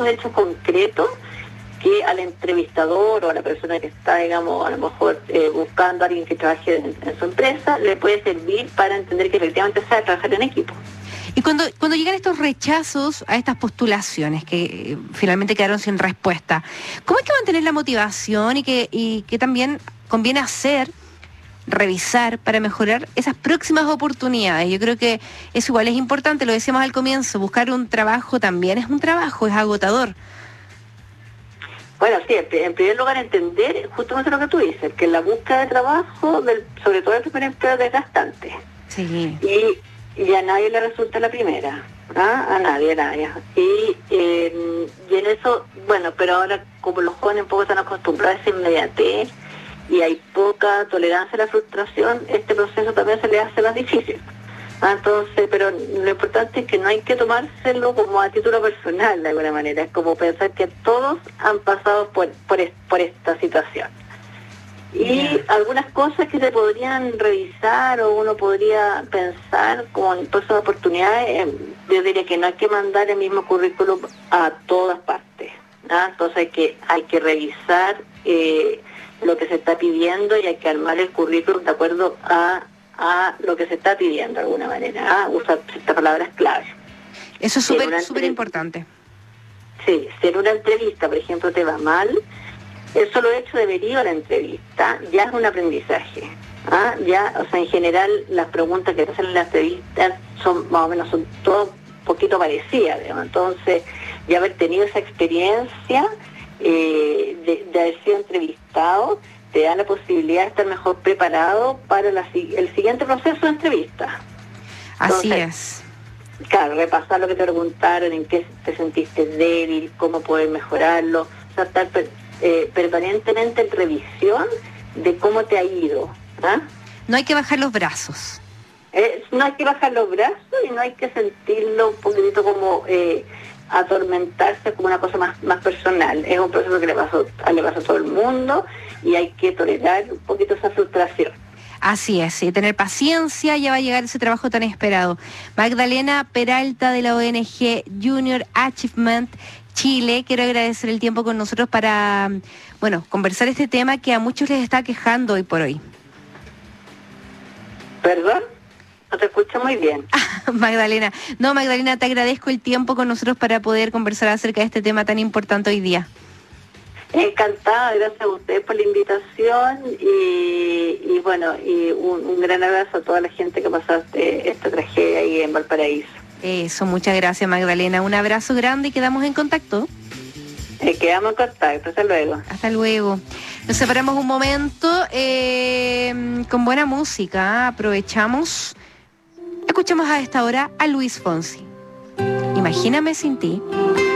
esos hechos concretos que al entrevistador o a la persona que está, digamos, a lo mejor buscando a alguien que trabaje en su empresa, le puede servir para entender que efectivamente sabe trabajar en equipo. Y cuando llegan estos rechazos a estas postulaciones que finalmente quedaron sin respuesta, ¿cómo es que mantener la motivación y que también conviene revisar para mejorar esas próximas oportunidades? Yo creo que eso igual es importante, lo decíamos al comienzo, buscar un trabajo también es un trabajo, es agotador. Bueno, sí, en primer lugar entender justamente lo que tú dices, que la búsqueda de trabajo, sobre todo el primer empleo, es desgastante. Sí. Y a nadie le resulta la primera, ¿ah? A nadie. Y en eso, bueno, pero ahora como los jóvenes un poco están acostumbrados a esa inmediatez y hay poca tolerancia a la frustración, este proceso también se le hace más difícil. Entonces, pero lo importante es que no hay que tomárselo como a título personal de alguna manera, es como pensar que todos han pasado por esta situación. Y algunas cosas que se podrían revisar o uno podría pensar como en próximas oportunidades, yo diría que no hay que mandar el mismo currículum a todas partes, ¿no? Entonces hay que revisar lo que se está pidiendo y hay que armar el currículum de acuerdo a lo que se está pidiendo de alguna manera, usar estas palabras clave. Eso es súper importante. Sí, si en una entrevista, por ejemplo, te va mal, el solo hecho de haber ido a la entrevista ya es un aprendizaje. Ya, o sea, en general las preguntas que te hacen en la entrevista son más o menos todo un poquito parecidas, digamos. Entonces, ya haber tenido esa experiencia de haber sido entrevistado te da la posibilidad de estar mejor preparado para el siguiente proceso de entrevista. Así Entonces, es. Claro, repasar lo que te preguntaron, en qué te sentiste débil, cómo poder mejorarlo, o sea, estar permanentemente en revisión de cómo te ha ido. No hay que bajar los brazos. No hay que bajar los brazos y no hay que sentirlo un poquitito como atormentarse como una cosa más personal. Es un proceso que le pasa a todo el mundo y hay que tolerar un poquito esa frustración. Así es, y tener paciencia, ya va a llegar ese trabajo tan esperado. Magdalena Peralta de la ONG Junior Achievement Chile, quiero agradecer el tiempo con nosotros para, conversar este tema que a muchos les está quejando hoy por hoy. ¿Perdón? No te escucho muy bien. Magdalena, te agradezco el tiempo con nosotros para poder conversar acerca de este tema tan importante hoy día. Encantada, gracias a usted por la invitación y un gran abrazo a toda la gente que pasaste esta tragedia ahí en Valparaíso. Eso, muchas gracias Magdalena, un abrazo grande y quedamos en contacto. Quedamos en contacto, hasta luego. Hasta luego. Nos separamos un momento con buena música, aprovechamos. Escuchamos a esta hora a Luis Fonsi. Imagíname sin ti.